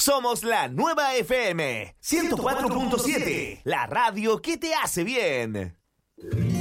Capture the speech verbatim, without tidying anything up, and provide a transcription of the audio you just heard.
Somos la nueva F M ciento cuatro punto siete, la radio que te hace bien.